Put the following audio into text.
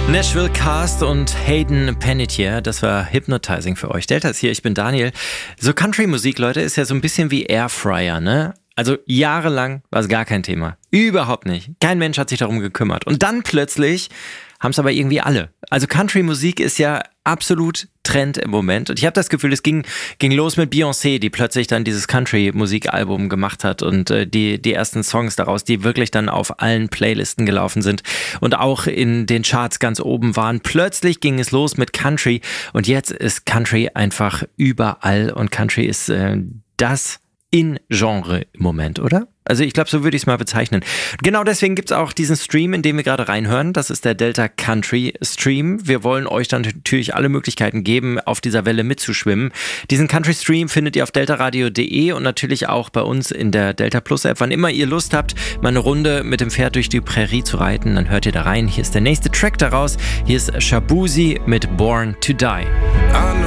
Nashville Cast und Hayden Panettiere, das war Hypnotizing für euch. Delta ist hier, ich bin Daniel. So Country-Musik, Leute, ist ja so ein bisschen wie Airfryer, ne? Also jahrelang war es gar kein Thema. Überhaupt nicht. Kein Mensch hat sich darum gekümmert. Und dann plötzlich haben es aber irgendwie alle. Also Country-Musik ist ja absolut Trend im Moment. Und ich habe das Gefühl, es ging los mit Beyoncé, die plötzlich dann dieses Country-Musikalbum gemacht hat und die ersten Songs daraus, die wirklich dann auf allen Playlisten gelaufen sind und auch in den Charts ganz oben waren. Plötzlich ging es los mit Country und jetzt ist Country einfach überall und Country ist das In-Genre im Moment, oder? Also ich glaube, so würde ich es mal bezeichnen. Genau deswegen gibt es auch diesen Stream, in dem wir gerade reinhören. Das ist der Delta Country Stream. Wir wollen euch dann natürlich alle Möglichkeiten geben, auf dieser Welle mitzuschwimmen. Diesen Country Stream findet ihr auf deltaradio.de und natürlich auch bei uns in der Delta Plus App. Wann immer ihr Lust habt, mal eine Runde mit dem Pferd durch die Prärie zu reiten, dann hört ihr da rein. Hier ist der nächste Track daraus. Hier ist Shaboozey mit Born to Die.